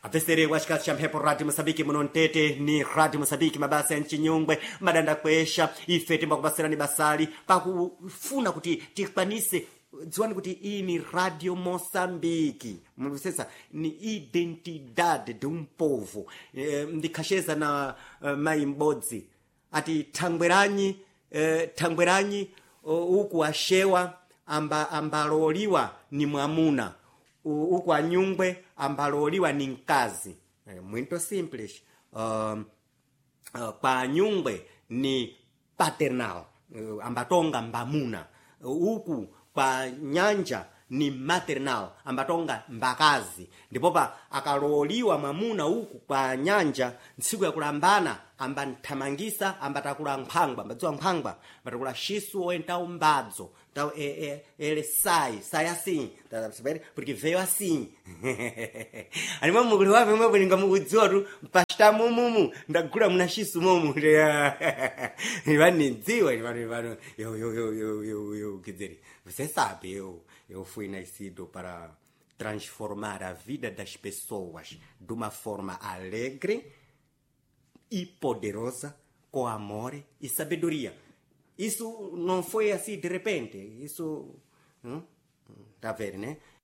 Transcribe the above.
Apesere wachika champepo Rádio Moçambique munontete ni Rádio Moçambique mabasa ya nchinyungwe madanda kwesha ifete mbakubasirani basali pakufuna kuti tikwanise dziwani kuti iyi ni Radio Moçambique msesa ni identidade de um povo ndikhasheza na mai mbodzi ati thangweranyi uku ashewa ambaloliwa ni mwamuna uku anyungwe ambaloliwa ni mkazi muito simples pa nyungwe ni paternal ambatonga mbamuna uku pa nyanja ni maternal ambatonga mbakazi ndipopa akaloliwa mwamuna uku kwa nyanja ntsiku ya kulambana amba nthamangisa ambatakula mphangwa ambadziwa mphangwa ambatakula shisu oenta umbadzo tau ele sai assim porque veio assim anima mukuli wapi mwe linga mukudziwa tu pasta mumumu ndagula muna shisu momu ivani dziwa ivani yo kizeri você sabe eu fui nascido para transformar a vida das pessoas de uma forma alegre e poderosa, com amor e sabedoria. Isso não foi assim de repente. Isso, tá vendo, né?